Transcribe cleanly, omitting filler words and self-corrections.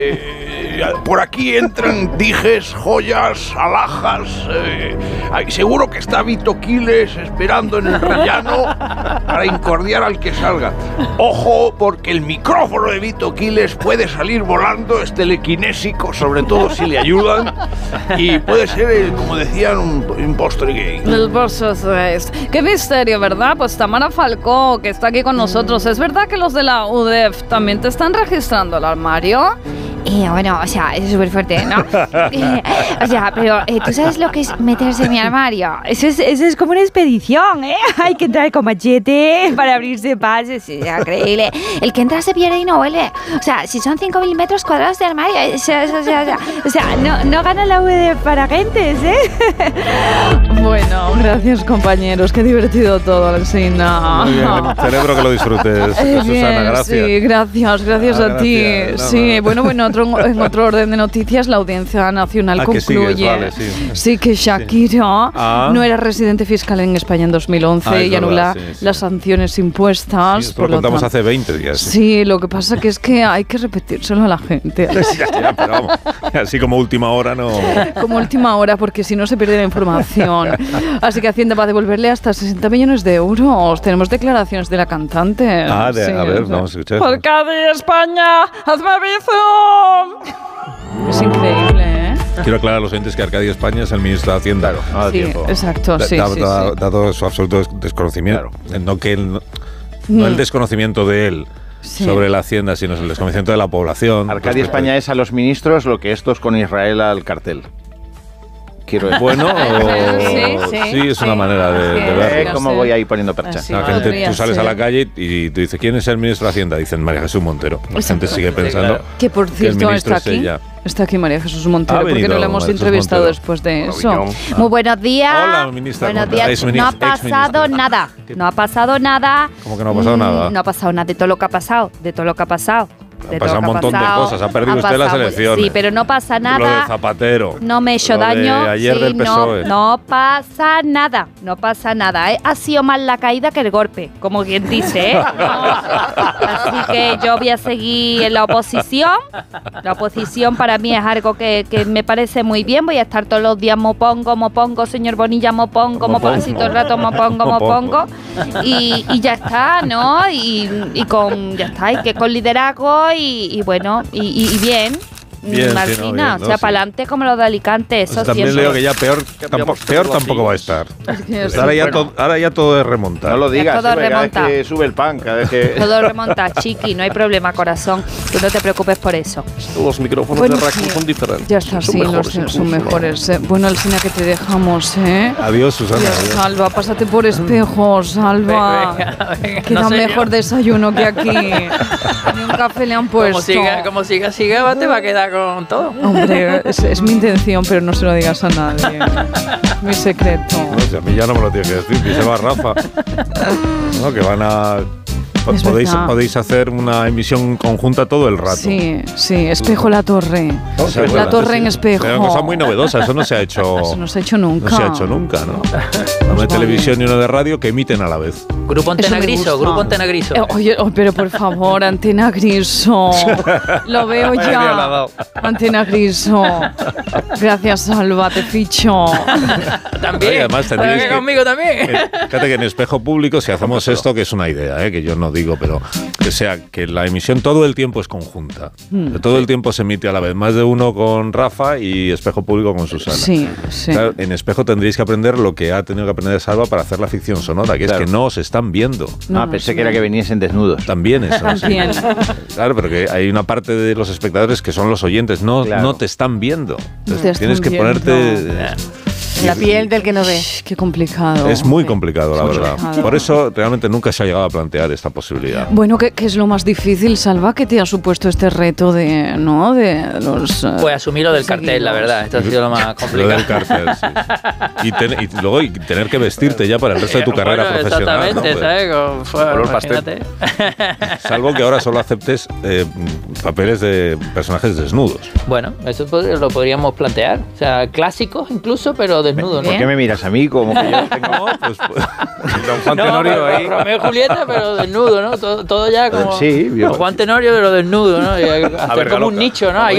Por aquí entran dijes, joyas, alhajas. Seguro que está Vito Quiles esperando en el rellano para incordiar al que salga. Ojo, porque el micrófono de Vito Quiles puede salir volando, es telequinésico, sobre todo si le ayudan. Y puede ser, como decían, un postre gay. El postre es. Qué misterio, ¿verdad? Pues Tamara Falcó, que está aquí con nosotros. ¿Es verdad que los de la UDEF también te están registrando el armario? Bueno, o sea, es súper fuerte, ¿no? O sea, pero ¿tú sabes lo que es meterse en mi armario? Eso es como una expedición, ¿eh? Hay que entrar con machete para abrirse pases, es increíble. El que entra se pierde y no vuelve. O sea, si son 5.000 metros cuadrados de armario, o sea, no gana la UDEF para gentes, ¿eh? Bueno, gracias, compañeros. Qué divertido todo, Alsina. Muy bien, celebro que lo disfrutes, Susana, gracias. Sí, gracias a ti. Gracias. Sí, bueno, en otro orden de noticias, la Audiencia Nacional concluye que Shakira no era residente fiscal en España en 2011 y anula las sanciones impuestas. Sí, lo contamos hace 20 días. Sí, lo que pasa que es que hay que repetírselo a la gente. Ya, pero vamos, así como última hora no... Como última hora, porque si no se pierde la información. Así que Hacienda va a devolverle hasta 60 millones de euros. Tenemos declaraciones de la cantante. A ver, vamos a escuchar. Por cada España, hazme bizum. Es increíble, ¿eh? Quiero aclarar a los oyentes que Arcadio España es el ministro de Hacienda. Claro, sí, tiempo. Exacto, sí. Dado su absoluto desconocimiento. Claro. No el desconocimiento de él sobre la Hacienda, sino el desconocimiento de la población. Arcadia España es a los ministros lo que estos con Israel al cartel. Bueno, sí, es una manera de verlo. ¿Cómo voy a ir poniendo percha? Sí, La gente, tú sales a la calle y tú dices, ¿quién es el ministro de Hacienda? Dicen María Jesús Montero. La gente sigue pensando que, por cierto, que el ministro está es aquí. ella. Está aquí María Jesús Montero, porque no la hemos entrevistado después de eso. Muy buenos días. Hola, ministra. Buenos días. No ha pasado nada. No ha pasado nada. ¿Cómo que no ha pasado nada? No ha pasado nada de todo lo que ha pasado. De todo lo que ha pasado. Ha pasado un montón de cosas. Ha perdido usted las elecciones. Sí, pero no pasa nada. Lo de Zapatero. No me he hecho daño. Ayer del PSOE. No pasa nada. No pasa nada. Ha sido más la caída que el golpe, como quien dice, ¿eh? Así que yo voy a seguir en la oposición. La oposición para mí es algo que me parece muy bien. Voy a estar todos los días mopongo, señor Bonilla, mopongo, así todo el rato mopongo. Y ya está, ¿no? Y con, ya está, y que con liderazgo y bueno, y bien. Bien, Martina, sí, o sea, para adelante como los de Alicante, eso también siempre. leo que ya peor tampoco va a estar. Ahora ya todo es remontar. No lo digas, todo cada vez que sube el pan, cada vez que... Todo remonta, chiqui, no hay problema, corazón. Tú no te preocupes por eso. Los micrófonos de Rack son diferentes. Ya está, son mejores. Bueno, Alsina, que te dejamos, ¿eh? Adiós, Susana. Adiós, Salva, pásate por Espejo, Salva. Que da mejor desayuno que aquí. Ni un café le han puesto. Como siga, te va a quedar con todo. Hombre, es mi intención, pero no se lo digas a nadie. Es mi secreto. No, si a mí ya no me lo tienes que decir, díselo a Rafa. No, que van a... Podéis hacer una emisión conjunta todo el rato. Sí, Espejo La Torre. La Torre en Espejo. Es una cosa muy novedosa, eso no se ha hecho. Eso no se ha hecho nunca. No se ha hecho nunca, ¿no? Uno de televisión y uno de radio que emiten a la vez. Grupo Antena Griso. Oye, pero por favor, Antena Griso. Lo veo ya. Antena Griso. Gracias, Salva, te ficho. También. Y además tendréis que conmigo también. Fíjate que en Espejo Público, si hacemos esto, que es una idea, que yo no digo, pero que la emisión todo el tiempo es conjunta. Todo el tiempo se emite a la vez. Más de uno con Rafa y Espejo Público con Susana. Sí. Claro, en Espejo tendréis que aprender lo que ha tenido que aprender Salva para hacer la ficción sonora, que es que no os están viendo. Pensé que era que viniesen desnudos. También eso. También. Sí. Claro, pero que hay una parte de los espectadores que son los oyentes, no te están viendo. Entonces, tienes que ponerte... La piel del que no ve. Qué complicado. Es muy complicado, la verdad. Por eso realmente nunca se ha llegado a plantear esta posibilidad. Bueno, ¿qué es lo más difícil, Salva, que te ha supuesto este reto de los... Pues asumir lo del cartel, la verdad. Esto ha sido lo más complicado. Lo del cartel, sí. Y luego tener que vestirte ya para el resto de tu carrera profesional. Exactamente, ¿no? ¿sabes? Imagínate. Salvo que ahora solo aceptes papeles de personajes desnudos. Bueno, eso lo podríamos plantear. O sea, clásicos incluso, pero desnudos. ¿Por qué me miras a mí? Como que yo tengo... Don Juan Tenorio ahí. Romeo y Julieta, pero desnudo, ¿no? Todo ya como... Sí, Juan Tenorio, pero desnudo, ¿no? Y hacer como un nicho, ¿no? Ahí